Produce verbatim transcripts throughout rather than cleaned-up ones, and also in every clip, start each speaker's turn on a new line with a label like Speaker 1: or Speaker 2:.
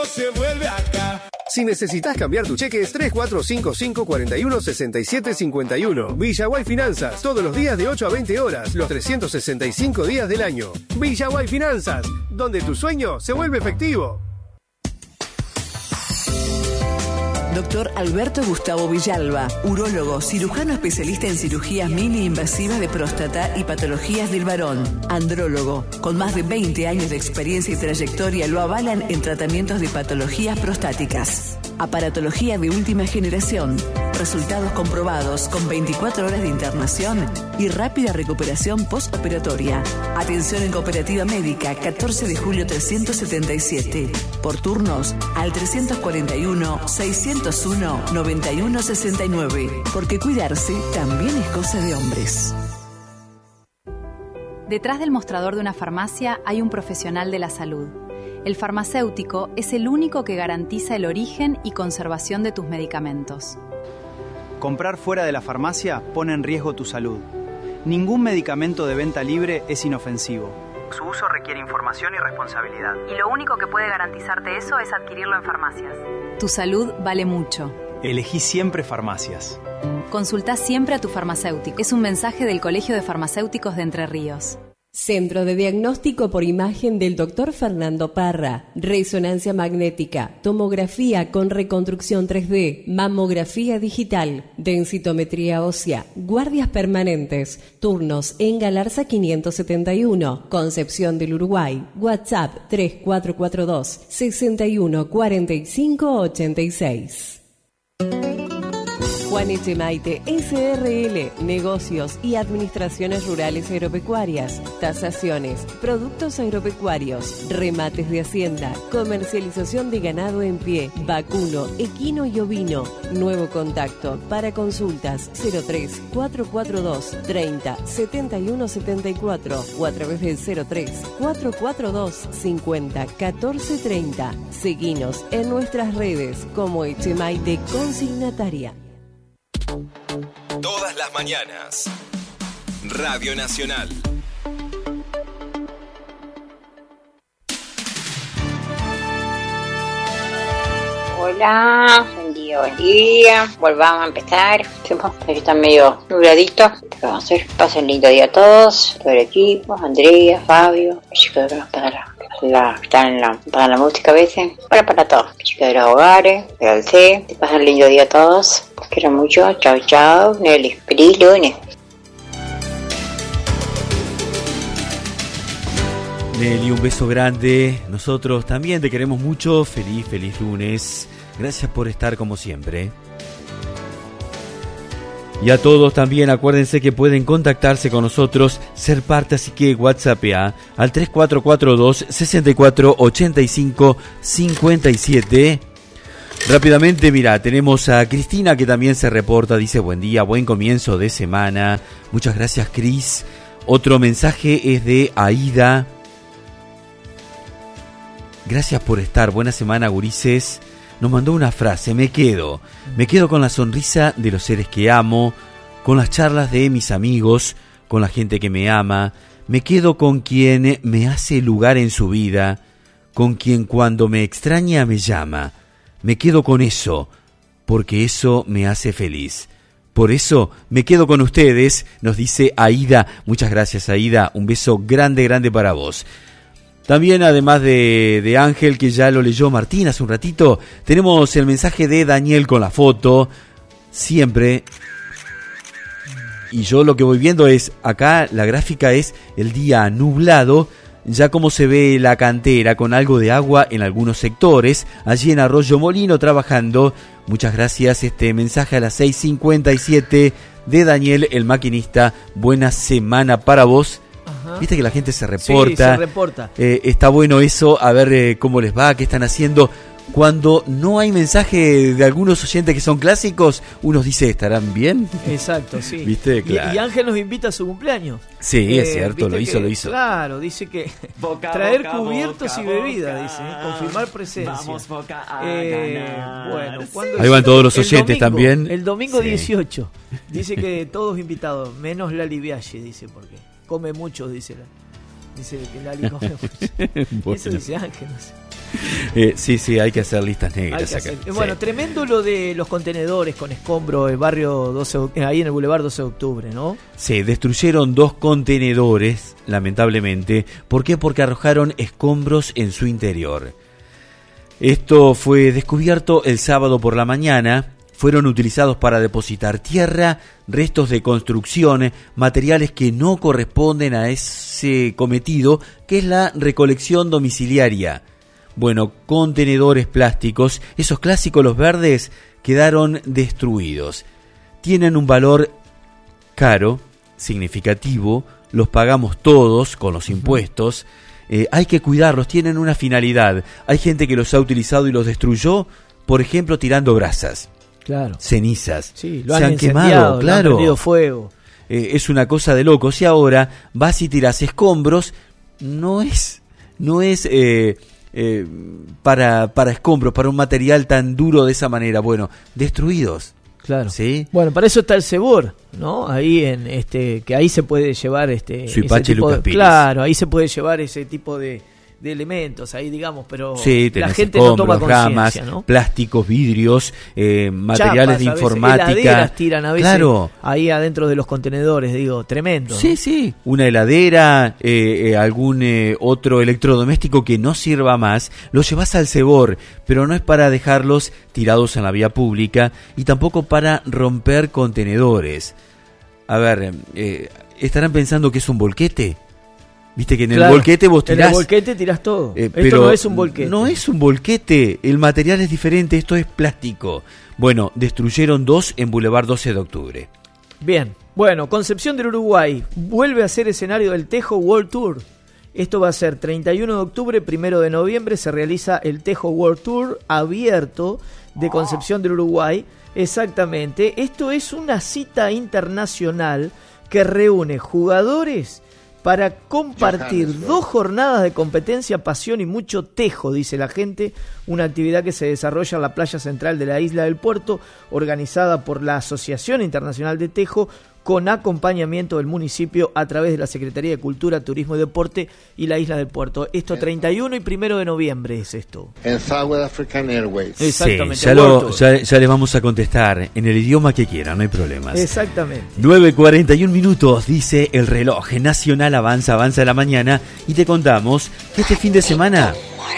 Speaker 1: Se vuelve acá.
Speaker 2: Si necesitas cambiar tu cheque es tres cuatro cinco cinco, cuatro uno, seis siete cinco uno. Villaguay Finanzas, todos los días de ocho a veinte horas, los trescientos sesenta y cinco días del año. Villaguay Finanzas, donde tu sueño se vuelve efectivo.
Speaker 3: Doctor Alberto Gustavo Villalba, urólogo, cirujano especialista en cirugías mini invasivas de próstata y patologías del varón, andrólogo, con más de veinte años de experiencia y trayectoria lo avalan en tratamientos de patologías prostáticas. Aparatología de última generación, resultados comprobados con veinticuatro horas de internación y rápida recuperación postoperatoria. Atención en Cooperativa Médica, catorce de julio trescientos setenta y siete. Por turnos al trescientos cuarenta y uno, seiscientos uno, noventa y uno sesenta y nueve. Porque cuidarse también es cosa de hombres.
Speaker 4: Detrás del mostrador de una farmacia hay un profesional de la salud. El farmacéutico es el único que garantiza el origen y conservación de tus medicamentos.
Speaker 5: Comprar fuera de la farmacia pone en riesgo tu salud. Ningún medicamento de venta libre es inofensivo. Su uso requiere información y responsabilidad.
Speaker 4: Y lo único que puede garantizarte eso es adquirirlo en farmacias. Tu salud vale mucho.
Speaker 5: Elegí siempre farmacias.
Speaker 4: Consultá siempre a tu farmacéutico. Es un mensaje del Colegio de Farmacéuticos de Entre Ríos.
Speaker 6: Centro de Diagnóstico por Imagen del doctor Fernando Parra. Resonancia magnética, tomografía con reconstrucción tres D, mamografía digital, densitometría ósea, guardias permanentes, turnos en Galarza quinientos setenta y uno, Concepción del Uruguay. WhatsApp tres cuatro cuatro dos, sesenta y uno, cuarenta y cinco, ochenta y seis. Juan Echemaite, S R L, Negocios y Administraciones Rurales Agropecuarias, tasaciones, productos agropecuarios, remates de hacienda, comercialización de ganado en pie, vacuno, equino y ovino. Nuevo contacto para consultas cero tres, cuatro cuatro dos, treinta, setenta y uno setenta y cuatro o a través del cero tres, cuatro cuatro dos, cincuenta, catorce treinta. Seguinos en nuestras redes como Echemaite Consignataria.
Speaker 1: Todas las mañanas. Radio Nacional.
Speaker 7: Hola, buen día, buen día. Volvamos a empezar. Está medio nubladito. ¿Qué vamos a hacer? Pasen lindo día a todos. Todo el equipo, Andrea, Fabio, chicos de para la, están en la, para la música a veces. Para para todos. Chicos de los hogares, para el C. Que pasen lindo día a todos. Los quiero mucho. Chao, chao. Nelly, feliz lunes.
Speaker 8: Nelly, un beso grande. Nosotros también te queremos mucho. Feliz, feliz lunes. Gracias por estar como siempre. Y a todos también acuérdense que pueden contactarse con nosotros, ser parte, así que WhatsAppea al tres cuatro cuatro dos, seis cuatro, ocho cinco, cinco siete. Rápidamente, mira, tenemos a Cristina que también se reporta, dice buen día, buen comienzo de semana. Muchas gracias, Cris. Otro mensaje es de Aida. Gracias por estar, buena semana, gurises. Nos mandó una frase, me quedo, me quedo con la sonrisa de los seres que amo, con las charlas de mis amigos, con la gente que me ama, me quedo con quien me hace lugar en su vida, con quien cuando me extraña me llama, me quedo con eso, porque eso me hace feliz. Por eso me quedo con ustedes, nos dice Aida. Muchas gracias, Aida, un beso grande, grande para vos. También, además de, de Ángel, que ya lo leyó Martín hace un ratito, tenemos el mensaje de Daniel con la foto, siempre. Y yo lo que voy viendo es, acá la gráfica es el día nublado, ya como se ve la cantera con algo de agua en algunos sectores, allí en Arroyo Molino trabajando. Muchas gracias, este mensaje a las seis cincuenta y siete de Daniel, el maquinista. Buena semana para vos. Ajá. Viste que la gente se reporta.
Speaker 9: Sí, se reporta.
Speaker 8: Eh, está bueno eso, a ver eh, cómo les va, qué están haciendo. Cuando no hay mensaje de algunos oyentes que son clásicos, uno dice, ¿estarán bien?
Speaker 9: Exacto, sí.
Speaker 8: ¿Viste? Claro.
Speaker 9: Y, y Ángel nos invita a su cumpleaños.
Speaker 8: Sí, eh, es cierto, lo hizo,
Speaker 9: que,
Speaker 8: lo hizo.
Speaker 9: Claro, dice que boca, traer boca, cubiertos boca, y bebida, boca, dice, ¿eh? Confirmar presencia. Vamos, Boca, a eh, bueno,
Speaker 8: ahí van todos los oyentes
Speaker 9: domingo,
Speaker 8: también.
Speaker 9: El domingo
Speaker 8: sí.
Speaker 9: dieciocho. Dice que todos invitados, menos Lali Vialle, dice, porque come mucho, dice la. Dice que Lali come mucho. Bueno. Eso dice Ángel, no sé.
Speaker 8: Eh, sí, sí, hay que hacer listas negras acá.
Speaker 9: Hacer. Bueno, sí. Tremendo lo de los contenedores con escombro, el barrio doce, ahí en el Boulevard doce de octubre, ¿no?
Speaker 8: Sí, destruyeron dos contenedores, lamentablemente. ¿Por qué? Porque arrojaron escombros en su interior. Esto fue descubierto el sábado por la mañana. Fueron utilizados para depositar tierra, restos de construcción, materiales que no corresponden a ese cometido, que es la recolección domiciliaria. Bueno, contenedores plásticos, esos clásicos, los verdes, quedaron destruidos. Tienen un valor caro, significativo, los pagamos todos con los impuestos. Eh, hay que cuidarlos, tienen una finalidad. Hay gente que los ha utilizado y los destruyó, por ejemplo, tirando brasas.
Speaker 9: Claro.
Speaker 8: Cenizas.
Speaker 9: Sí, lo
Speaker 8: se
Speaker 9: han,
Speaker 8: han quemado, claro.
Speaker 9: Lo han prendido fuego.
Speaker 8: Eh, es una cosa de locos. Y ahora vas y tiras escombros, no es, no es eh, eh, para, para escombros, para un material tan duro de esa manera. Bueno, destruidos.
Speaker 9: Claro.
Speaker 8: ¿Sí?
Speaker 9: Bueno, para eso está el Sebor, ¿no? Ahí en este, que ahí se puede llevar este,
Speaker 8: Suipache,
Speaker 9: ese tipo
Speaker 8: Lucas
Speaker 9: de,
Speaker 8: Pires.
Speaker 9: Claro, ahí se puede llevar ese tipo de, de elementos, ahí digamos, pero
Speaker 8: sí,
Speaker 9: la gente no toma conciencia, ¿no?
Speaker 8: Plásticos, vidrios, eh, materiales
Speaker 9: Chapas,
Speaker 8: de
Speaker 9: a veces,
Speaker 8: informática.
Speaker 9: heladeras tiran a veces,
Speaker 8: claro.
Speaker 9: Ahí adentro de los contenedores, digo, tremendo.
Speaker 8: Sí,
Speaker 9: ¿no?
Speaker 8: sí, una heladera, eh, eh, algún eh, otro electrodoméstico que no sirva más, lo llevas al Sebor, pero no es para dejarlos tirados en la vía pública y tampoco para romper contenedores. A ver, eh, ¿estarán pensando que es un volquete? Viste que en
Speaker 9: claro,
Speaker 8: el volquete vos tirás.
Speaker 9: En el volquete tirás todo.
Speaker 8: Eh,
Speaker 9: esto
Speaker 8: pero
Speaker 9: no es un volquete.
Speaker 8: No es un volquete. El material es diferente. Esto es plástico. Bueno, destruyeron dos en Boulevard doce de octubre.
Speaker 9: Bien. Bueno, Concepción del Uruguay vuelve a ser escenario del Tejo World Tour. Esto va a ser treinta y uno de octubre, primero de noviembre. Se realiza el Tejo World Tour abierto de Concepción del Uruguay. Exactamente. Esto es una cita internacional que reúne jugadores para compartir dos jornadas de competencia, pasión y mucho tejo, dice la gente, una actividad que se desarrolla en la playa central de la isla del Puerto, organizada por la Asociación Internacional de Tejo, con acompañamiento del municipio a través de la Secretaría de Cultura, Turismo y Deporte y la Isla del Puerto. Esto treinta y uno y primero de noviembre es esto.
Speaker 10: En South African Airways.
Speaker 9: Exactamente.
Speaker 8: Sí, ya, lo, ya, ya les vamos a contestar en el idioma que quieran, no hay problemas.
Speaker 9: Exactamente.
Speaker 8: nueve cuarenta y uno minutos, dice el reloj nacional, avanza, avanza la mañana y te contamos que este fin de semana...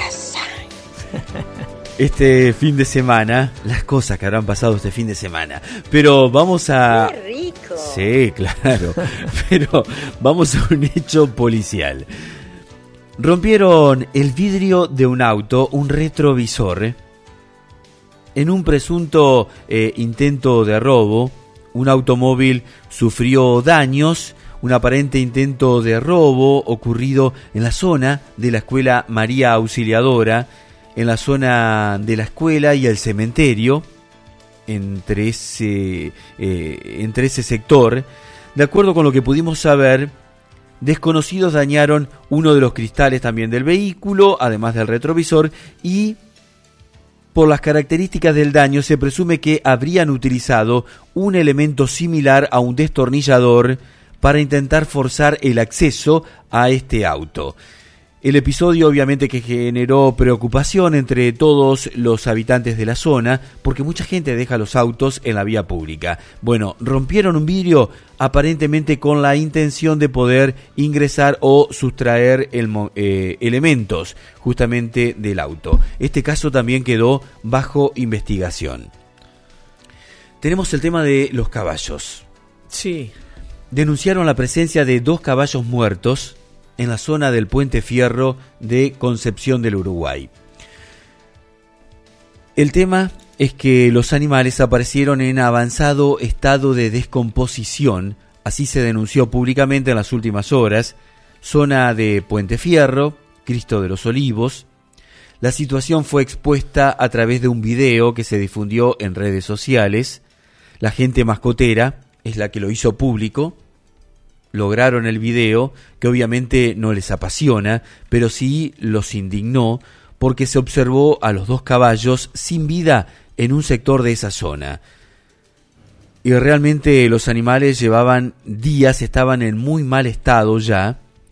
Speaker 8: Este fin de semana, las cosas que habrán pasado este fin de semana, pero vamos a...
Speaker 7: ¡Qué rico!
Speaker 8: Sí, claro, pero vamos a un hecho policial. Rompieron el vidrio de un auto, un retrovisor, en un presunto eh, intento de robo. Un automóvil sufrió daños, un aparente intento de robo ocurrido en la zona de la escuela María Auxiliadora, en la zona de la escuela y el cementerio, entre ese, eh, entre ese sector. De acuerdo con lo que pudimos saber, desconocidos dañaron uno de los cristales también del vehículo, además del retrovisor, y por las características del daño se presume que habrían utilizado un elemento similar a un destornillador para intentar forzar el acceso a este auto. El episodio obviamente que generó preocupación entre todos los habitantes de la zona, porque mucha gente deja los autos en la vía pública. Bueno, rompieron un vidrio aparentemente con la intención de poder ingresar o sustraer el, eh, elementos justamente del auto. Este caso también quedó bajo investigación. Tenemos el tema de los caballos.
Speaker 9: Sí.
Speaker 8: Denunciaron la presencia de dos caballos muertos en la zona del Puente Fierro de Concepción del Uruguay. El tema es que los animales aparecieron en avanzado estado de descomposición, así se denunció públicamente en las últimas horas, zona de Puente Fierro, Cristo de los Olivos. La situación fue expuesta a través de un video que se difundió en redes sociales. La gente mascotera es la que lo hizo público. Lograron el video, que obviamente no les apasiona, pero sí los indignó, porque se observó a los dos caballos sin vida en un sector de esa zona. Y realmente los animales llevaban días, estaban en muy mal estado ya.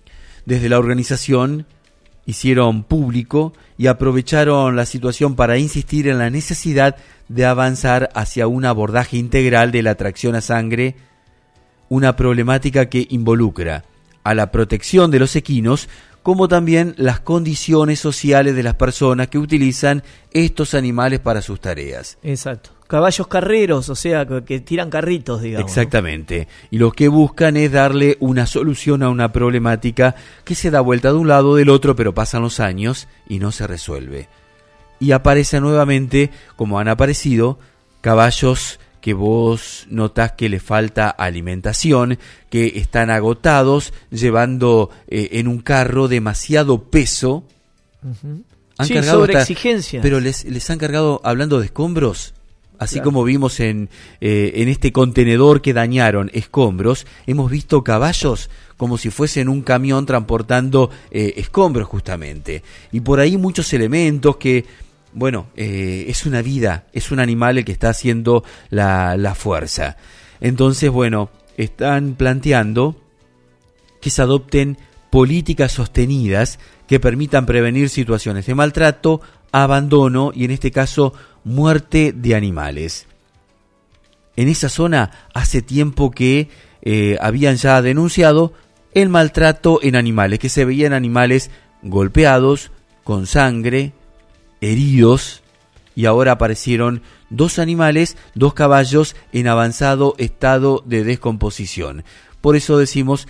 Speaker 8: desde la organización hicieron público y aprovecharon la situación para insistir en la necesidad de avanzar hacia un abordaje integral de la tracción a sangre, una problemática que involucra a la protección de los equinos, como también las condiciones sociales de las personas que utilizan estos animales para sus tareas.
Speaker 9: Exacto. Caballos carreros, o sea, que, que tiran carritos, digamos.
Speaker 8: Exactamente. Y lo que buscan es darle una solución a una problemática que se da vuelta de un lado o del otro, pero pasan los años y no se resuelve. Y aparecen nuevamente, como han aparecido, caballos que vos notás que les falta alimentación, que están agotados, llevando eh, en un carro demasiado peso.
Speaker 9: Uh-huh.
Speaker 8: Han
Speaker 9: sí,
Speaker 8: cargado
Speaker 9: sobre
Speaker 8: hasta,
Speaker 9: exigencias.
Speaker 8: Pero les, les han cargado, hablando de escombros, así
Speaker 9: claro.
Speaker 8: como vimos en, eh, en este contenedor que dañaron escombros, hemos visto caballos como si fuesen un camión transportando eh, escombros justamente. Y por ahí muchos elementos que... Bueno, eh, es una vida, es un animal el que está haciendo la, la fuerza. Entonces, bueno, están planteando que se adopten políticas sostenidas que permitan prevenir situaciones de maltrato, abandono y en este caso muerte de animales. En esa zona hace tiempo que eh, habían ya denunciado el maltrato en animales, que se veían animales golpeados, con sangre, heridos, y ahora aparecieron dos animales, dos caballos en avanzado estado de descomposición. Por eso decimos,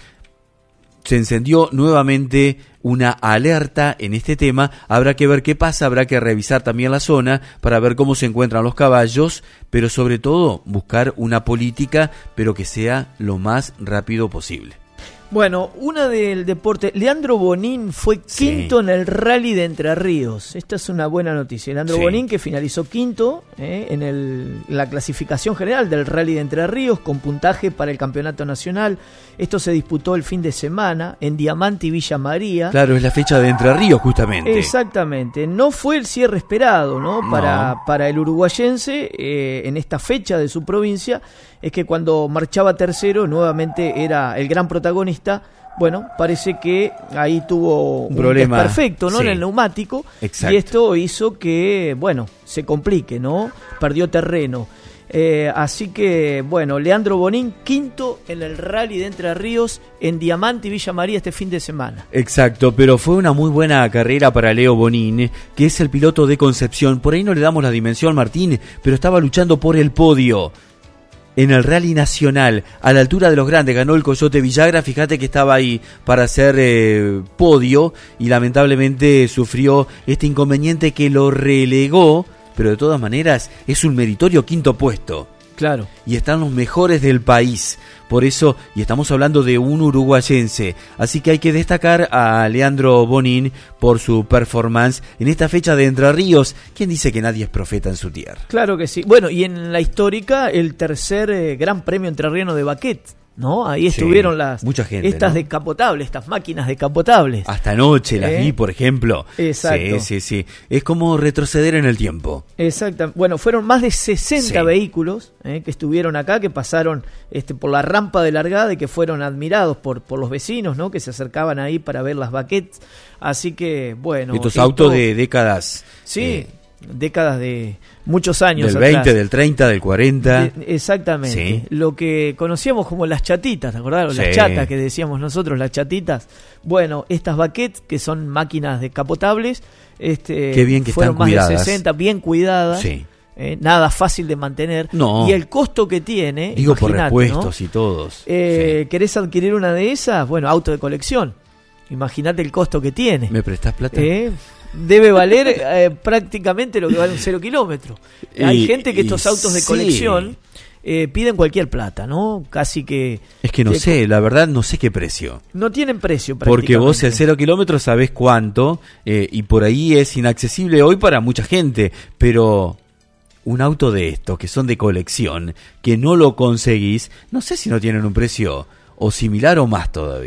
Speaker 8: se encendió nuevamente una alerta en este tema. Habrá que ver qué pasa, habrá que revisar también la zona para ver cómo se encuentran los caballos, pero sobre todo buscar una política, pero que sea lo más rápido posible.
Speaker 9: Bueno, una del deporte. Leandro Bonín fue quinto sí. en el Rally de Entre Ríos. Esta es una buena noticia. Leandro sí. Bonín, que finalizó quinto eh, en el, la clasificación general del Rally de Entre Ríos, con puntaje para el campeonato nacional. Esto se disputó el fin de semana en Diamante y Villa María.
Speaker 8: Claro, es la fecha de Entre Ríos justamente.
Speaker 9: Exactamente. No fue el cierre esperado, ¿no? Para, no. para el uruguayense eh, en esta fecha de su provincia. Es que cuando marchaba tercero, nuevamente era el gran protagonista. Bueno, parece que ahí tuvo un, un problema perfecto, ¿no? Sí. En el neumático. Exacto. Y esto hizo que, bueno, se complique, ¿no? Perdió terreno. Eh, así que, bueno, Leandro Bonín, quinto en el Rally de Entre Ríos en Diamante y Villa María este fin de semana.
Speaker 8: Exacto, pero fue una muy buena carrera para Leo Bonín, que es el piloto de Concepción. Por ahí no le damos la dimensión, Martín, pero estaba luchando por el podio en el Rally Nacional, a la altura de los grandes. Ganó el Coyote Villagra, fíjate que estaba ahí para hacer eh, podio y lamentablemente sufrió este inconveniente que lo relegó, pero de todas maneras es un meritorio quinto puesto.
Speaker 9: Claro.
Speaker 8: Y están los mejores del país. Por eso, y estamos hablando de un uruguayense. Así que hay que destacar a Leandro Bonín por su performance en esta fecha de Entre Ríos. ¿Quién dice que nadie es profeta en su tierra?
Speaker 9: Claro que sí. Bueno, y en la histórica, el tercer eh, Gran Premio entrerriano de Baquet, ¿no? Ahí estuvieron sí, las
Speaker 8: mucha gente,
Speaker 9: estas
Speaker 8: ¿no?
Speaker 9: descapotables, estas máquinas descapotables.
Speaker 8: Hasta anoche las
Speaker 9: ¿Eh?
Speaker 8: vi, por ejemplo.
Speaker 9: Exacto.
Speaker 8: Sí, sí, sí. Es como retroceder en el tiempo.
Speaker 9: Exacto. Bueno, fueron más de sesenta sí. vehículos eh, que estuvieron acá, que pasaron este, por la rampa de largada y que fueron admirados por, por los vecinos, ¿no? Que se acercaban ahí para ver las baquettes. Así que, bueno.
Speaker 8: Estos
Speaker 9: esto,
Speaker 8: autos de décadas.
Speaker 9: Sí.
Speaker 8: Eh,
Speaker 9: décadas de muchos años
Speaker 8: del
Speaker 9: atrás.
Speaker 8: veinte, del treinta, del cuarenta.
Speaker 9: De, exactamente. Sí. Lo que conocíamos como las chatitas, ¿te acordás? Sí. Las chatas que decíamos nosotros, las chatitas. Bueno, estas baquettes, que son máquinas descapotables, este,
Speaker 8: qué bien que
Speaker 9: fueron
Speaker 8: están
Speaker 9: más
Speaker 8: cuidadas.
Speaker 9: de sesenta, bien cuidadas.
Speaker 8: Sí.
Speaker 9: Eh, nada fácil de mantener.
Speaker 8: No.
Speaker 9: Y el costo que tiene,
Speaker 8: digo, por repuestos,
Speaker 9: ¿no?
Speaker 8: y todos.
Speaker 9: Eh,
Speaker 8: sí.
Speaker 9: ¿Querés adquirir una de esas? Bueno, auto de colección. Imagínate el costo que tiene.
Speaker 8: ¿Me prestás plata?
Speaker 9: Eh, debe valer eh, prácticamente lo que vale un cero kilómetro. Y, Hay gente que estos autos de
Speaker 8: sí.
Speaker 9: colección eh, piden cualquier plata, ¿no? Casi que...
Speaker 8: Es que no que, sé, la verdad no sé qué precio.
Speaker 9: No tienen precio
Speaker 8: prácticamente. Porque vos el cero kilómetro sabés cuánto, eh, y por ahí es inaccesible hoy para mucha gente, pero... un auto de estos que son de colección, que no lo conseguís, no sé si no tienen un precio o similar o más todavía.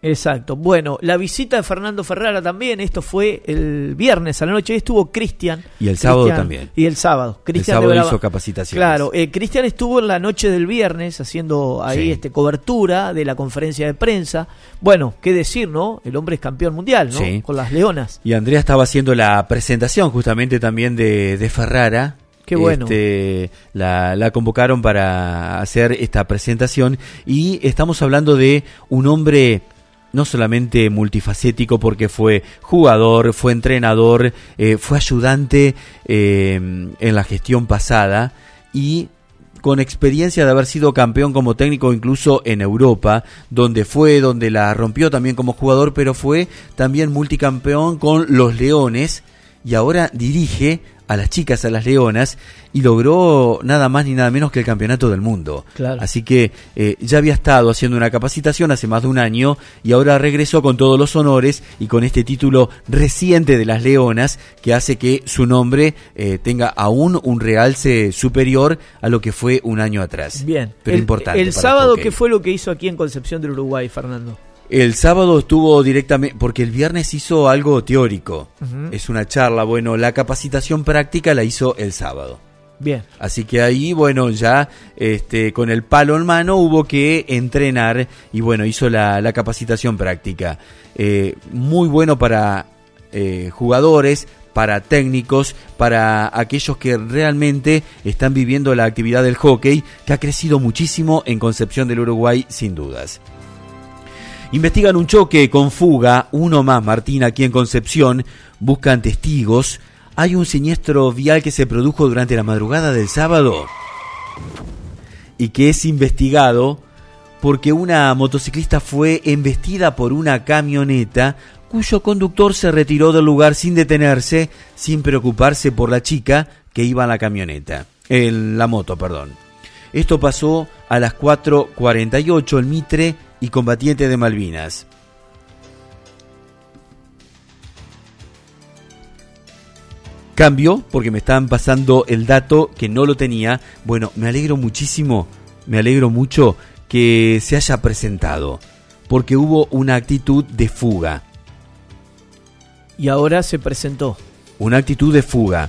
Speaker 9: Exacto. Bueno, la visita de Fernando Ferrara también, esto fue el viernes a la noche, estuvo Cristian.
Speaker 8: Y el sábado también.
Speaker 9: Y el sábado.
Speaker 8: Cristian el sábado hizo capacitaciones.
Speaker 9: Claro, eh, Cristian estuvo en la noche del viernes haciendo ahí sí. este cobertura de la conferencia de prensa. Bueno, qué decir, ¿no? El hombre es campeón mundial, ¿no?
Speaker 8: Sí.
Speaker 9: Con las Leonas.
Speaker 8: Y Andrea estaba haciendo la presentación justamente también de, de Ferrara.
Speaker 9: Qué bueno.
Speaker 8: Este, la, la convocaron para hacer esta presentación y estamos hablando de un hombre no solamente multifacético porque fue jugador, fue entrenador, eh, fue ayudante eh, en la gestión pasada y con experiencia de haber sido campeón como técnico incluso en Europa, donde fue, donde la rompió también como jugador, pero fue también multicampeón con los Leones y ahora dirige a las chicas, a las Leonas, y logró nada más ni nada menos que el campeonato del mundo.
Speaker 9: Claro.
Speaker 8: Así que eh, ya había estado haciendo una capacitación hace más de un año y ahora regresó con todos los honores y con este título reciente de las Leonas que hace que su nombre eh, tenga aún un realce superior a lo que fue un año atrás.
Speaker 9: Bien.
Speaker 8: Pero
Speaker 9: el,
Speaker 8: importante.
Speaker 9: El sábado, ¿qué fue lo que hizo aquí en Concepción del Uruguay, Fernando?
Speaker 8: El sábado estuvo directamente, porque el viernes hizo algo teórico,
Speaker 9: uh-huh.
Speaker 8: es una charla, bueno, la capacitación práctica la hizo el sábado.
Speaker 9: Bien.
Speaker 8: Así que ahí, bueno, ya este, con el palo en mano hubo que entrenar y bueno, hizo la, la capacitación práctica. Eh, muy bueno para eh, jugadores, para técnicos, para aquellos que realmente están viviendo la actividad del hockey, que ha crecido muchísimo en Concepción del Uruguay, sin dudas. Investigan un choque con fuga, uno más, Martín, aquí en Concepción, buscan testigos. Hay un siniestro vial que se produjo durante la madrugada del sábado y que es investigado porque una motociclista fue embestida por una camioneta cuyo conductor se retiró del lugar sin detenerse, sin preocuparse por la chica que iba en la camioneta, en la moto, perdón. Esto pasó a las cuatro cuarenta y ocho en Mitre y Combatiente de Malvinas. Cambio, porque me estaban pasando el dato que no lo tenía. Bueno, me alegro muchísimo, me alegro mucho que se haya presentado, porque hubo una actitud de fuga.
Speaker 9: Y ahora se presentó.
Speaker 8: Una actitud de fuga.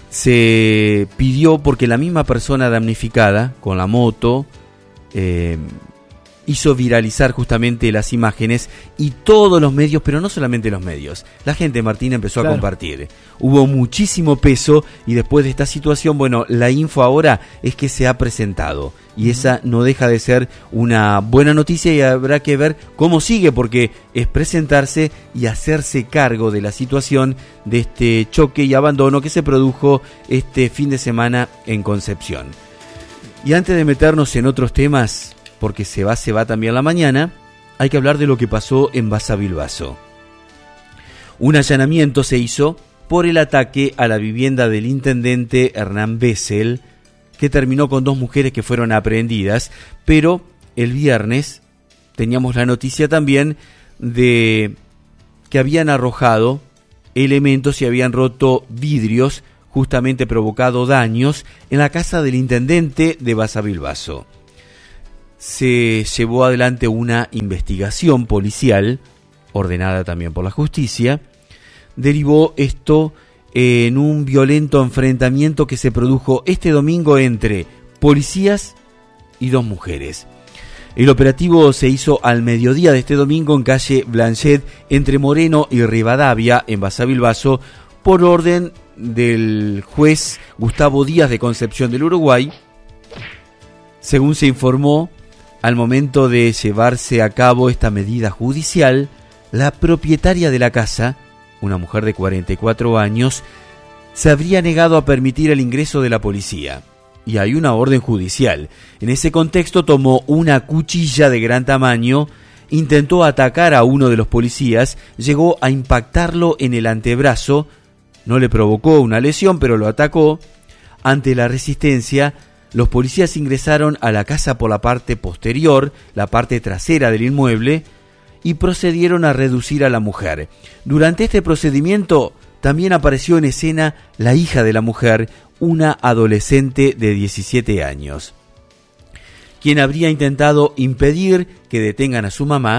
Speaker 8: Se pidió porque la misma persona damnificada con la moto eh, hizo viralizar justamente las imágenes y todos los medios, pero no solamente los medios. La gente, Martín, empezó claro. a compartir. Hubo muchísimo peso y después de esta situación, bueno, la info ahora es que se ha presentado. Y esa no deja de ser una buena noticia y habrá que ver cómo sigue, porque es presentarse y hacerse cargo de la situación de este choque y abandono que se produjo este fin de semana en Concepción. Y antes de meternos en otros temas, porque se va, se va también la mañana, hay que hablar de lo que pasó en Basavilbaso. Un allanamiento se hizo por el ataque a la vivienda del intendente Hernán Bessel, que terminó con dos mujeres que fueron aprehendidas, pero el viernes teníamos la noticia también de que habían arrojado elementos y habían roto vidrios, justamente provocado daños en la casa del intendente de Basavilbaso. Se llevó adelante una investigación policial, ordenada también por la justicia. Derivó esto en un violento enfrentamiento que se produjo este domingo entre policías y dos mujeres. El operativo se hizo al mediodía de este domingo en calle Blanchet, entre Moreno y Rivadavia, en Basavilbaso, por orden del juez Gustavo Díaz de Concepción del Uruguay. Según se informó, al momento de llevarse a cabo esta medida judicial, la propietaria de la casa, una mujer de cuarenta y cuatro años, se habría negado a permitir el ingreso de la policía. Y hay una orden judicial. En ese contexto tomó una cuchilla de gran tamaño, intentó atacar a uno de los policías, llegó a impactarlo en el antebrazo, no le provocó una lesión, pero lo atacó. Ante la resistencia, los policías ingresaron a la casa por la parte posterior, la parte trasera del inmueble, y procedieron a reducir a la mujer. Durante este procedimiento también apareció en escena la hija de la mujer, una adolescente de diecisiete años, quien habría intentado impedir que detengan a su mamá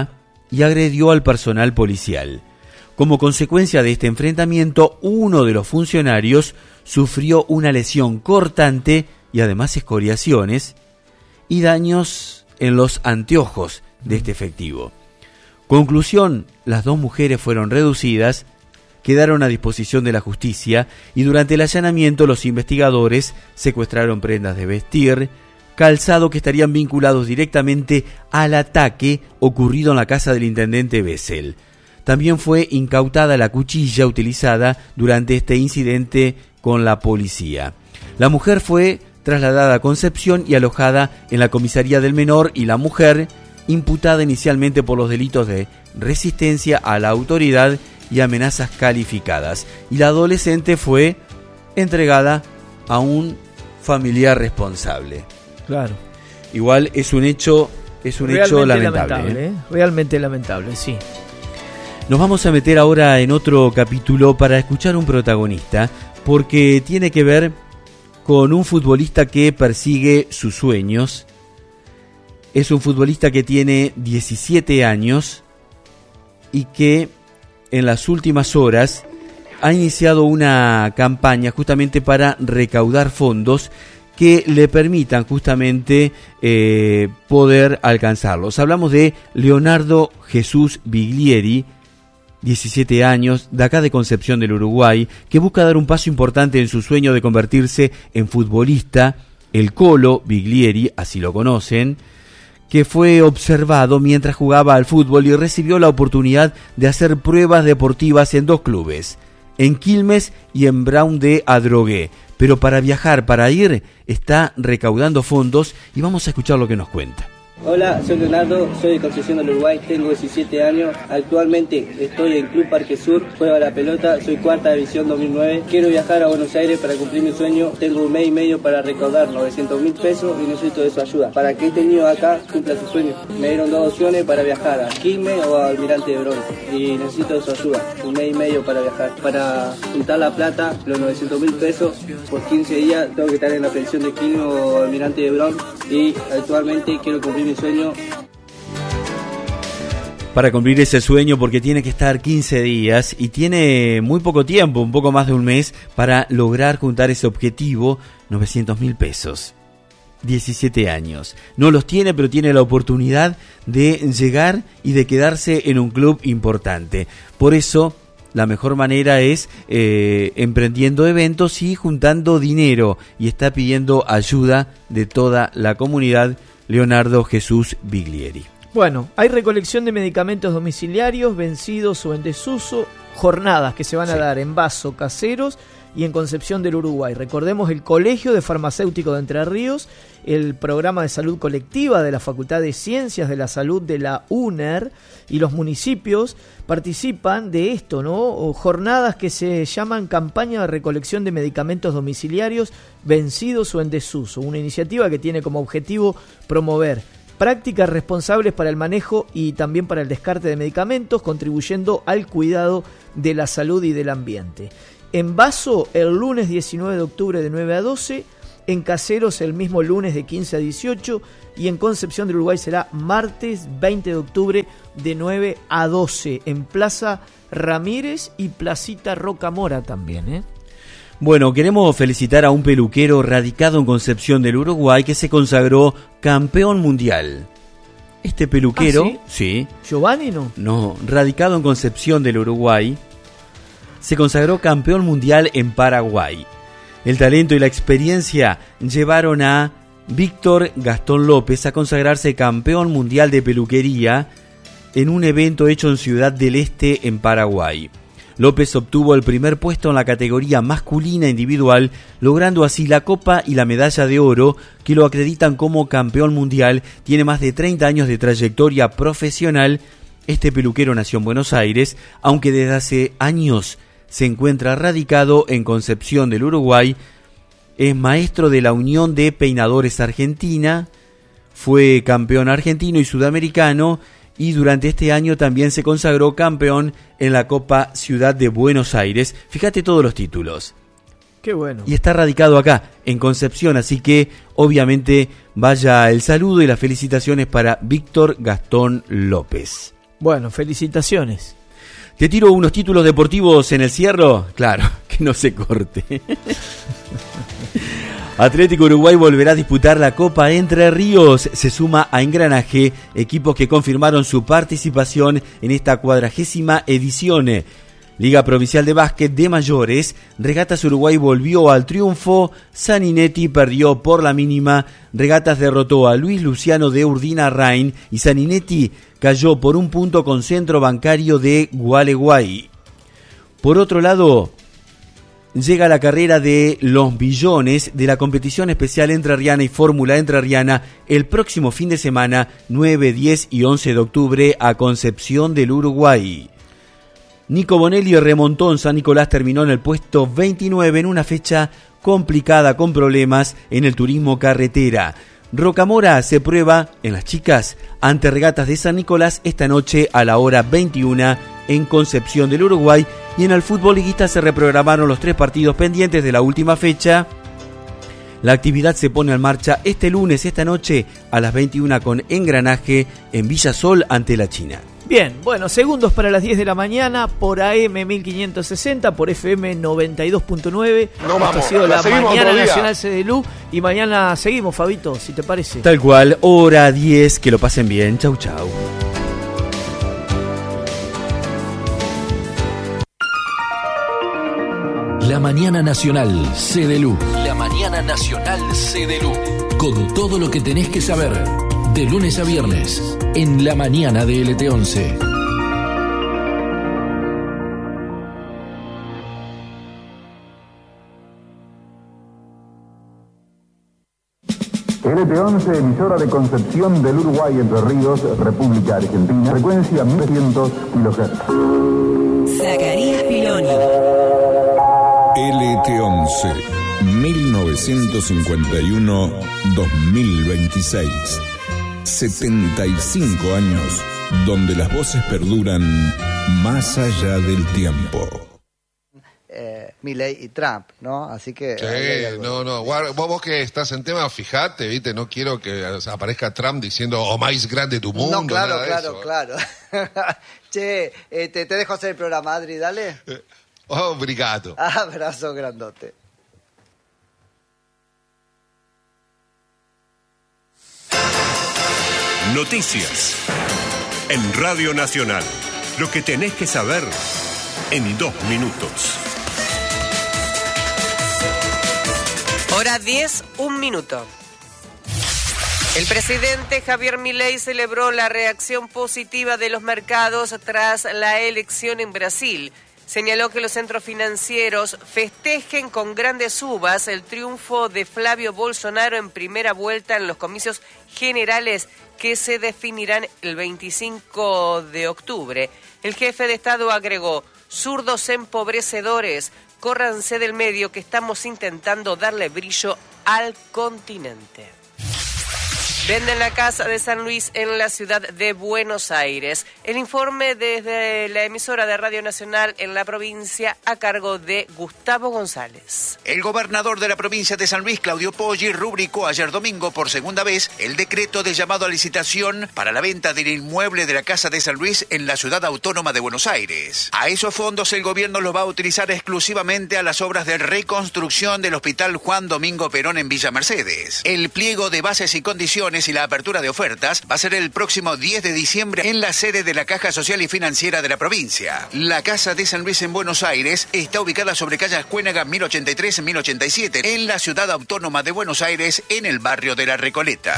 Speaker 8: y agredió al personal policial. Como consecuencia de este enfrentamiento, uno de los funcionarios sufrió una lesión cortante y además escoriaciones y daños en los anteojos de este efectivo. Conclusión, las dos mujeres fueron reducidas, quedaron a disposición de la justicia y durante el allanamiento los investigadores secuestraron prendas de vestir, calzado que estarían vinculados directamente al ataque ocurrido en la casa del intendente Bessel. También fue incautada la cuchilla utilizada durante este incidente con la policía. La mujer fue trasladada a Concepción y alojada en la comisaría del menor, y la mujer, imputada inicialmente por los delitos de resistencia a la autoridad y amenazas calificadas. Y la adolescente fue entregada a un familiar responsable.
Speaker 9: Claro.
Speaker 8: Igual es un hecho, es un
Speaker 9: realmente
Speaker 8: hecho lamentable.
Speaker 9: lamentable
Speaker 8: ¿eh?
Speaker 9: ¿eh? Realmente lamentable, sí.
Speaker 8: Nos vamos a meter ahora en otro capítulo para escuchar un protagonista, porque tiene que ver con un futbolista que persigue sus sueños. Es un futbolista que tiene diecisiete años y que en las últimas horas ha iniciado una campaña justamente para recaudar fondos que le permitan justamente eh, poder alcanzarlos. Hablamos de Leonardo Jesús Biglieri, diecisiete años, de acá de Concepción del Uruguay, que busca dar un paso importante en su sueño de convertirse en futbolista, el Colo Biglieri, así lo conocen, que fue observado mientras jugaba al fútbol y recibió la oportunidad de hacer pruebas deportivas en dos clubes, en Quilmes y en Brown de Adrogué. Pero para viajar, para ir, está recaudando fondos y vamos a escuchar lo que nos cuenta.
Speaker 11: Hola, soy Leonardo, soy de Concepción del Uruguay, tengo diecisiete años, actualmente estoy en Club Parque Sur, juego a la pelota, soy cuarta división dos mil nueve, quiero viajar a Buenos Aires para cumplir mi sueño, tengo un mes y medio para recaudar novecientos mil pesos y necesito de su ayuda, para que este niño acá cumpla su sueño. Me dieron dos opciones para viajar, a Quilmes o a Almirante de Brown, y necesito de su ayuda, un mes y medio para viajar, para juntar la plata, los novecientos mil pesos, por quince días tengo que estar en la pensión de Quilmes o Almirante de Brown, y actualmente quiero cumplir mi sueño.
Speaker 8: Para cumplir ese sueño, porque tiene que estar quince días y tiene muy poco tiempo, un poco más de un mes, para lograr juntar ese objetivo, novecientos mil pesos. diecisiete años. No los tiene, pero tiene la oportunidad de llegar y de quedarse en un club importante. Por eso, la mejor manera es eh, emprendiendo eventos y juntando dinero, y está pidiendo ayuda de toda la comunidad Leonardo Jesús Biglieri.
Speaker 9: Bueno, hay recolección de medicamentos domiciliarios vencidos o en desuso, jornadas que se van a sí. dar en Vaso, Caseros y en Concepción del Uruguay. Recordemos el Colegio de Farmacéuticos de Entre Ríos, el programa de salud colectiva de la Facultad de Ciencias de la Salud de la U N E R y los municipios participan de esto, ¿no? O jornadas que se llaman campaña de recolección de medicamentos domiciliarios vencidos o en desuso, una iniciativa que tiene como objetivo promover prácticas responsables para el manejo y también para el descarte de medicamentos, contribuyendo al cuidado de la salud y del ambiente. En Vaso, el lunes diecinueve de octubre de nueve a doce, en Caseros el mismo lunes de quince a dieciocho y en Concepción del Uruguay será martes veinte de octubre de nueve a doce en Plaza Ramírez y Placita Rocamora también, ¿eh?
Speaker 8: Bueno, queremos felicitar a un peluquero radicado en Concepción del Uruguay que se consagró campeón mundial. Este peluquero,
Speaker 9: ¿Ah,
Speaker 8: sí?
Speaker 9: sí. ¿Giovanni no?
Speaker 8: No, radicado en Concepción del Uruguay, se consagró campeón mundial en Paraguay. El talento y la experiencia llevaron a Víctor Gastón López a consagrarse campeón mundial de peluquería en un evento hecho en Ciudad del Este, en Paraguay. López obtuvo el primer puesto en la categoría masculina individual, logrando así la copa y la medalla de oro que lo acreditan como campeón mundial. Tiene más de treinta años de trayectoria profesional. Este peluquero nació en Buenos Aires, aunque desde hace años se encuentra radicado en Concepción del Uruguay. Es maestro de la Unión de Peinadores Argentina, fue campeón argentino y sudamericano, y durante este año también se consagró campeón en la Copa Ciudad de Buenos Aires. Fíjate todos los títulos.
Speaker 9: Qué bueno.
Speaker 8: Y está radicado acá, en Concepción, así que obviamente vaya el saludo y las felicitaciones para Víctor Gastón López.
Speaker 9: Bueno, felicitaciones.
Speaker 8: ¿Te tiro unos títulos deportivos en el cierre? Claro, que no se corte. Atlético Uruguay volverá a disputar la Copa Entre Ríos. Se suma a Engranaje, equipos que confirmaron su participación en esta cuadragésima edición. Liga Provincial de Básquet de Mayores, Regatas Uruguay volvió al triunfo, Saninetti perdió por la mínima, Regatas derrotó a Luis Luciano de Urdina Rain y Saninetti cayó por un punto con Centro Bancario de Gualeguay. Por otro lado, llega la carrera de los billones de la competición especial entrerriana y Fórmula Entrerriana el próximo fin de semana, nueve, diez y once de octubre a Concepción del Uruguay. Nico Bonelli remontó en San Nicolás, terminó en el puesto veintinueve en una fecha complicada con problemas en el turismo carretera. Rocamora se prueba en las chicas ante Regatas de San Nicolás esta noche a la hora veintiuna en Concepción del Uruguay, y en el fútbol liguista se reprogramaron los tres partidos pendientes de la última fecha. La actividad se pone en marcha este lunes, esta noche a las veintiuna con Engranaje en Villasol ante la China.
Speaker 9: Bien, bueno, segundos para las diez de la mañana por A M mil quinientos sesenta, por F M noventa y dos punto nueve.
Speaker 12: No,
Speaker 9: Esto
Speaker 12: vamos,
Speaker 9: ha sido
Speaker 12: la
Speaker 9: la Mañana
Speaker 12: otro día.
Speaker 9: Nacional C D L U y mañana seguimos, Fabito, si te parece.
Speaker 8: Tal cual, hora diez, que lo pasen bien. Chau, chau.
Speaker 13: La Mañana Nacional C D L U. La Mañana Nacional C D L U. Con todo lo que tenés que saber. De lunes a viernes, en la mañana de L T once.
Speaker 14: L T once, emisora de Concepción del Uruguay, Entre Ríos, República Argentina. Frecuencia mil trescientos kilohertz.
Speaker 3: Zacarías Piloni.
Speaker 15: L T once, mil novecientos cincuenta y uno a dos mil veintiséis. setenta y cinco años donde las voces perduran más allá del tiempo.
Speaker 16: Eh, Milei y Trump, ¿no? Así que...
Speaker 12: Sí, no, no, guarda, vos, vos que estás en tema, fijate, ¿viste? No quiero que aparezca Trump diciendo, oh, más grande tu mundo.
Speaker 16: No, claro,
Speaker 12: nada
Speaker 16: claro,
Speaker 12: eso,
Speaker 16: claro. Che, eh, te, te dejo hacer el programa, Adri, dale.
Speaker 12: Eh, oh, obrigado.
Speaker 16: Abrazo grandote.
Speaker 17: Noticias en Radio Nacional. Lo que tenés que saber en dos minutos.
Speaker 18: Hora diez, un minuto. El presidente Javier Milei celebró la reacción positiva de los mercados tras la elección en Brasil. Señaló que los centros financieros festejen con grandes subas el triunfo de Flavio Bolsonaro en primera vuelta en los comicios generales que se definirán el veinticinco de octubre. El jefe de Estado agregó: zurdos empobrecedores, córranse del medio que estamos intentando darle brillo al continente. Venden la Casa de San Luis en la ciudad de Buenos Aires. El informe desde la emisora de Radio Nacional en la provincia a cargo de Gustavo González.
Speaker 19: El gobernador de la provincia de San Luis, Claudio Poggi, rubricó ayer domingo por segunda vez el decreto de llamado a licitación para la venta del inmueble de la Casa de San Luis en la ciudad autónoma de Buenos Aires. A esos fondos el gobierno los va a utilizar exclusivamente a las obras de reconstrucción del Hospital Juan Domingo Perón en Villa Mercedes. El pliego de bases y condiciones y la apertura de ofertas va a ser el próximo diez de diciembre en la sede de la Caja Social y Financiera de la provincia. La Casa de San Luis en Buenos Aires está ubicada sobre calle Ascuénaga mil ochenta y tres y mil ochenta y siete en la ciudad autónoma de Buenos Aires, en el barrio de La Recoleta.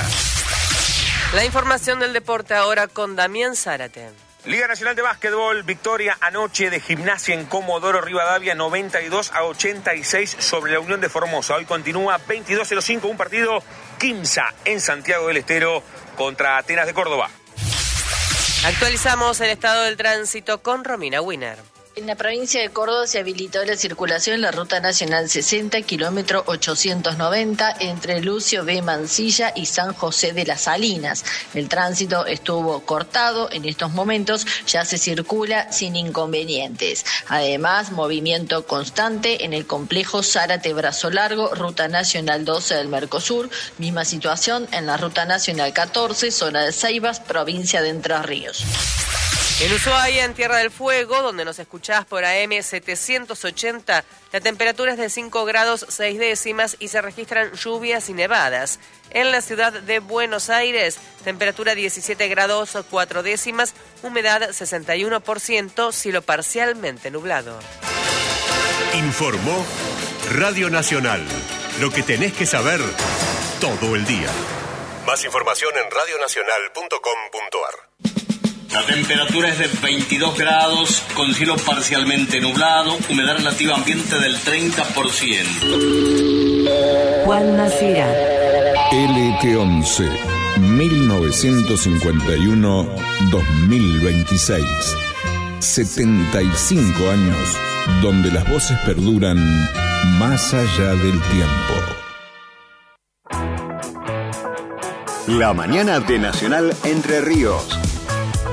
Speaker 18: La información del deporte ahora con Damián Zárate.
Speaker 20: Liga Nacional de Básquetbol, victoria anoche de Gimnasia en Comodoro Rivadavia, noventa y dos a ochenta y seis sobre la Unión de Formosa. Hoy continúa veintidós cero cinco, un partido Quimsa en Santiago del Estero contra Atenas de Córdoba.
Speaker 18: Actualizamos el estado del tránsito con Romina Winner.
Speaker 21: En la provincia de Córdoba se habilitó la circulación en la Ruta Nacional sesenta, kilómetro ochocientos noventa, entre Lucio B. Mansilla y San José de las Salinas. El tránsito estuvo cortado, en estos momentos ya se circula sin inconvenientes. Además, movimiento constante en el complejo Zárate Brazo Largo, Ruta Nacional doce del Mercosur, misma situación en la Ruta Nacional catorce, zona de Ceibas, provincia de Entre Ríos.
Speaker 18: En Ushuaia, en Tierra del Fuego, donde nos escuchás por A M setecientos ochenta, la temperatura es de cinco grados seis décimas y se registran lluvias y nevadas. En la ciudad de Buenos Aires, temperatura diecisiete grados cuatro décimas, humedad sesenta y uno por ciento, cielo parcialmente nublado.
Speaker 17: Informó Radio Nacional. Lo que tenés que saber todo el día. Más información en radio nacional punto com punto a r.
Speaker 2: La temperatura es de veintidós grados, con cielo parcialmente nublado, humedad relativa ambiente del treinta por ciento.
Speaker 6: Juan Macera.
Speaker 15: L T once, mil novecientos cincuenta y uno a dos mil veintiséis. setenta y cinco años, donde las voces perduran más allá del tiempo.
Speaker 22: La mañana de Nacional Entre Ríos.